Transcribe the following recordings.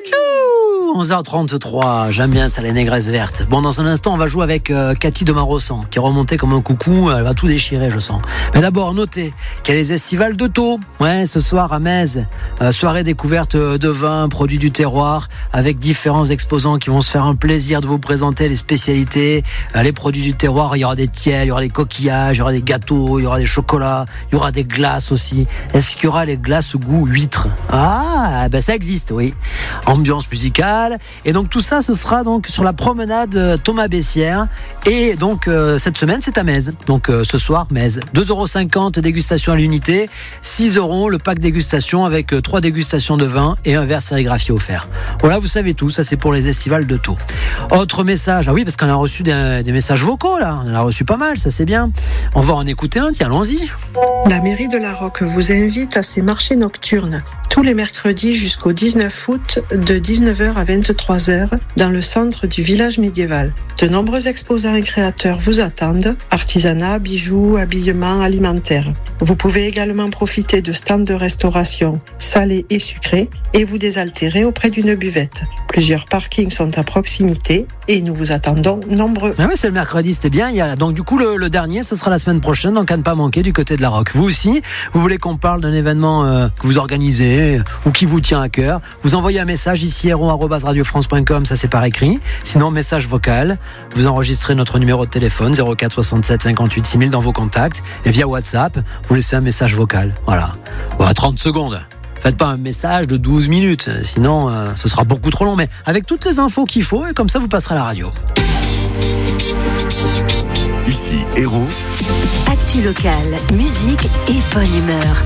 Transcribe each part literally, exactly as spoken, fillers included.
onze heures trente-trois, j'aime bien ça, les négresses vertes. Bon, dans un instant, on va jouer avec euh, Cathy de Marossan, qui est remontée comme un coucou, elle va tout déchirer, je sens. Mais d'abord, notez qu'il y a les estivales de Thau. Ouais, ce soir à Metz, euh, soirée découverte de vins, produits du terroir, avec différents exposants qui vont se faire un plaisir de vous présenter les spécialités, euh, les produits du terroir. Il y aura des tiels, il y aura des coquillages, il y aura des gâteaux, il y aura des chocolats, il y aura des glaces aussi. Est-ce qu'il y aura les glaces goût huître? Ah, ben ça existe, oui. Ambiance musicale. Et donc tout ça, ce sera donc sur la promenade Thomas Bessières. Et donc euh, cette semaine, c'est à Metz. Donc euh, ce soir, Metz. deux euros cinquante dégustation à l'unité, six euros le pack dégustation avec euh, trois dégustations de vin et un verre sérigraphié offert. Voilà, vous savez tout. Ça, c'est pour les estivales de Thau. Autre message. Ah oui, parce qu'on a reçu des, des messages vocaux là. On en a reçu pas mal, ça c'est bien. On va en écouter un. Tiens, allons-y. La mairie de La Roque vous invite à ses marchés nocturnes tous les mercredis jusqu'au dix-neuf août de dix-neuf heures à vingt-trois heures dans le centre du village médiéval. De nombreux exposants et créateurs vous attendent, artisanat, bijoux, habillement, alimentaire. Vous pouvez également profiter de stands de restauration salés et sucrés et vous désaltérer auprès d'une buvette. Plusieurs parkings sont à proximité et nous vous attendons nombreux. Ah oui, c'est le mercredi, c'était bien. Il y a, donc du coup, le, le dernier, ce sera la semaine prochaine, donc à ne pas manquer du côté de La Roque. Vous aussi, vous voulez qu'on parle d'un événement euh, que vous organisez ou qui vous tient à cœur, vous envoyez un message ici, héros arobase radio france point com, ça c'est par écrit. Sinon, message vocal, vous enregistrez notre numéro de téléphone zéro quatre soixante-sept cinquante-huit six mille dans vos contacts et via WhatsApp, vous laissez un message vocal. Voilà. Bon, à trente secondes. Faites pas un message de douze minutes, sinon euh, ce sera beaucoup trop long, mais avec toutes les infos qu'il faut, et comme ça vous passerez à la radio. Ici, Héros. Actu locale, musique et bonne humeur.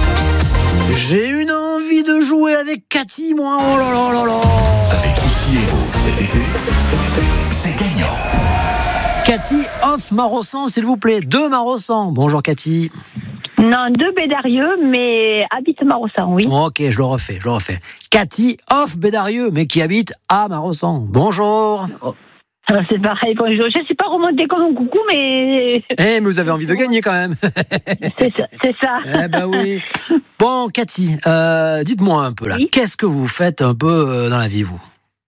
J'ai une envie de jouer avec Cathy, moi, oh là là là là. Avec Ici, Héros, cet été, c'est gagnant. Cathy off Marossan, s'il vous plaît, deux Marossan. Bonjour Cathy. Non, deux Bédarieux, mais habite Marossan, oui. Ok, je le refais, je le refais. Cathy off Bédarieux, mais qui habite à Marossan. Bonjour. Oh. Alors c'est pareil, bonjour. Je ne suis pas remontée comme un coucou, mais... Eh, mais vous avez envie de gagner quand même. C'est ça. C'est ça. Eh ben oui. Bon, Cathy, euh, dites-moi un peu là, oui. Qu'est-ce que vous faites un peu dans la vie, vous?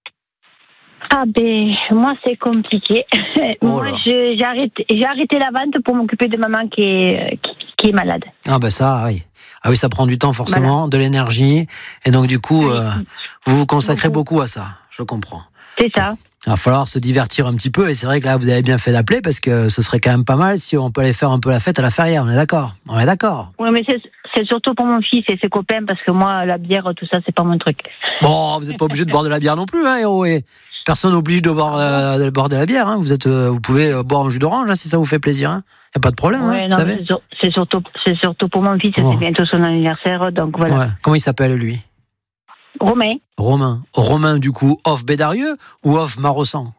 Ah ben, moi c'est compliqué. Oh moi je, j'ai, arrêté, j'ai arrêté la vente pour m'occuper de maman qui est, qui, qui est malade. Ah ben ça, oui. Ah oui, ça prend du temps forcément, voilà. De l'énergie. Et donc du coup, oui. euh, vous vous consacrez beaucoup. beaucoup à ça, je comprends. C'est ça. Il va falloir se divertir un petit peu. Et c'est vrai que là, vous avez bien fait d'appeler parce que ce serait quand même pas mal si on peut aller faire un peu la fête à la Ferrière. On est d'accord? On est d'accord. Oui, mais c'est... C'est surtout pour mon fils et ses copains, parce que moi, la bière, tout ça, c'est pas mon truc. Bon, vous n'êtes pas obligé de boire de la bière non plus, hein, héros. Et personne n'oblige de boire, euh, de boire de la bière. Hein. Vous êtes, euh, vous pouvez boire un jus d'orange hein, si ça vous fait plaisir. Il hein. n'y a pas de problème, ouais, hein, non, vous savez. C'est, sur, c'est, surtout, c'est surtout pour mon fils, bon. C'est bientôt son anniversaire, donc voilà. Ouais. Comment il s'appelle, lui? Romain. Romain. Romain, du coup, off Bédarieux ou off Marossan?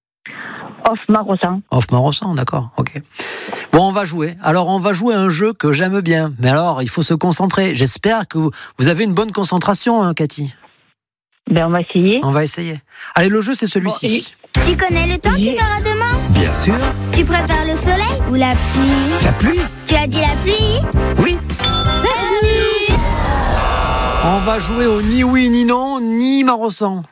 Off Marossan. Off Marossan, d'accord, ok. Bon, on va jouer. Alors, on va jouer à un jeu que j'aime bien. Mais alors, il faut se concentrer. J'espère que vous, vous avez une bonne concentration, hein, Cathy. Ben, on va essayer. On va essayer. Allez, le jeu, c'est celui-ci. Bon, et... Tu connais le temps oui. qu'il fera demain? Bien sûr. Tu préfères le soleil ou la pluie? La pluie. Tu as dit la pluie? Oui. La pluie. On va jouer au ni oui, ni non, ni Marossan.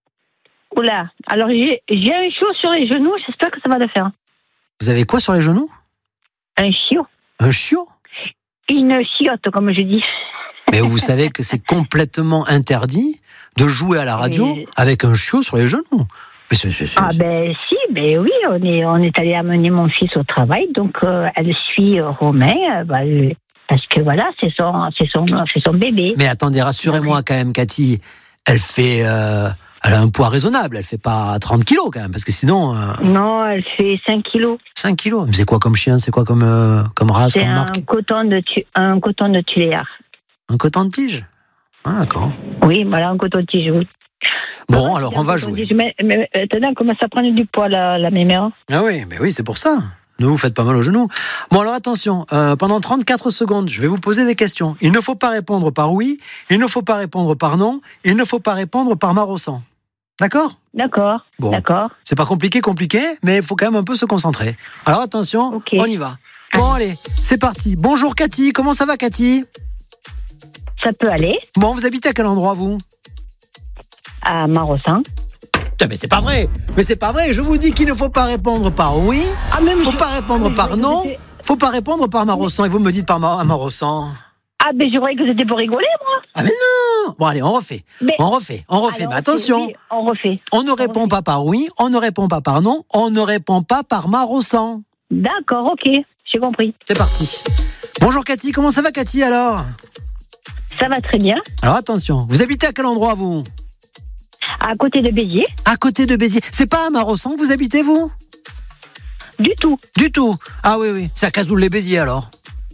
Oula, alors j'ai, j'ai un chiot sur les genoux, j'espère que ça va le faire. Vous avez quoi sur les genoux? Un chiot. Un chiot? Une chiotte, comme je dis. Mais vous savez que c'est complètement interdit de jouer à la radio Mais... avec un chiot sur les genoux. Mais c'est, c'est, c'est, ah ben si, ben oui, on est, on est allé amener mon fils au travail, donc euh, elle suit euh, Romain, euh, bah, euh, parce que voilà, c'est son, c'est son, c'est son bébé. Mais attendez, rassurez-moi oui. quand même, Cathy, elle fait... Euh... Elle a un poids raisonnable, elle fait pas trente kilos quand même, parce que sinon... Euh... Non, elle fait cinq kilos. cinq kilos. Mais c'est quoi comme chien? C'est quoi comme, euh, comme race, c'est comme un marque? Coton de tu... un coton de Tuléar. Un coton de tige? Ah, d'accord. Oui, voilà, un coton de tige, oui. Bon, non, alors on va jouer. Mais, mais attendez, on commence à prendre du poids, la, la mémère. Ah oui, mais oui, c'est pour ça. Ne vous faites pas mal au genou. Bon, alors attention, euh, pendant trente-quatre secondes, je vais vous poser des questions. Il ne faut pas répondre par oui, il ne faut pas répondre par non, il ne faut pas répondre par Marossan. D'accord? D'accord, bon. D'accord. C'est pas compliqué, compliqué, mais il faut quand même un peu se concentrer. Alors attention, okay. On y va. Bon, allez, c'est parti. Bonjour Cathy, comment ça va Cathy? Ça peut aller. Bon, vous habitez à quel endroit, vous? à Marossan. Putain, mais c'est pas vrai. Mais c'est pas vrai. Je vous dis qu'il ne faut pas répondre par oui. Ah, même Faut je- pas répondre Ah, mais par je- non. je- Faut pas répondre par Marossan. Et vous me dites par Mar- Marossan. Ah, ben je croyais que c'était pour rigoler, moi. Ah mais non. Bon allez, on refait. Mais- On refait. On refait. Alors, Mais attention. oui, on refait. On ne répond pas par oui. On ne répond pas par non. On ne répond pas par Marossan. D'accord, ok, j'ai compris. C'est parti. Bonjour Cathy. Comment ça va Cathy alors? Ça va très bien. Alors attention. Vous habitez à quel endroit vous? À côté de Béziers, À côté de Béziers. C'est pas à Marossan que vous habitez vous? du tout. Du tout. Ah oui oui. C'est à Cazoul-les-Béziers alors.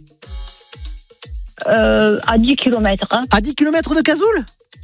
Euh, à dix kilomètres. Hein. À dix kilomètres de Cazoul?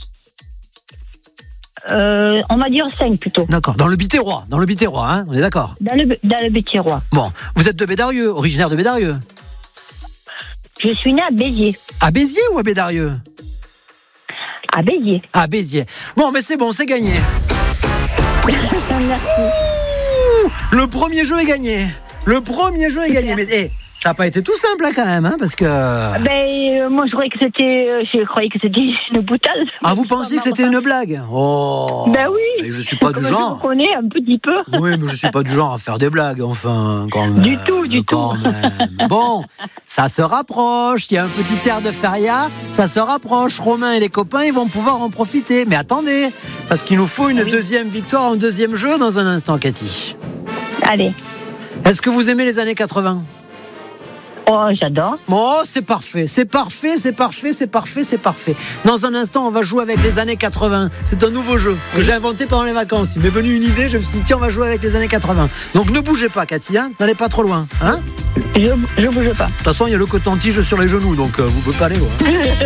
Euh, on va dire cinq plutôt. D'accord. Dans le Biterrois. Dans le Biterrois, hein. On est d'accord. Dans le, dans le Béthirois. Bon. Vous êtes de Bédarieux, originaire de Bédarieux. Je suis née à Béziers. À Béziers ou à Bédarieux? À Béziers. À Béziers. Bon, mais c'est bon, c'est gagné. Merci. Le premier jeu est gagné. Le premier jeu est gagné. Mais eh, ça n'a pas été tout simple hein, quand même, hein, parce que. Ben, euh, moi, je croyais que c'était, euh, je croyais que c'était une boutade. Ah, vous pensiez que c'était une blague? Oh. Ben oui. Mais je suis pas du Comme genre. Je connais un petit peu. Oui, mais je suis pas du genre à faire des blagues, enfin, quand même. Du tout, du quand tout. même. Bon, ça se rapproche. Il y a un petit air de feria. Ça se rapproche. Romain et les copains, ils vont pouvoir en profiter. Mais attendez, parce qu'il nous faut une Oui. deuxième victoire, un deuxième jeu dans un instant, Cathy. Allez. Est-ce que vous aimez les années quatre-vingts? Oh, j'adore. Oh, c'est parfait, c'est parfait, c'est parfait, c'est parfait, c'est parfait. Dans un instant, on va jouer avec les années quatre-vingts. C'est un nouveau jeu que j'ai inventé pendant les vacances. Il m'est venu une idée, je me suis dit, tiens, on va jouer avec les années quatre-vingts. Donc ne bougez pas, Cathy, hein, n'allez pas trop loin. Hein. Je, je bouge pas. De toute façon, il y a le coton-tige sur les genoux, donc euh, vous ne pouvez pas aller loin.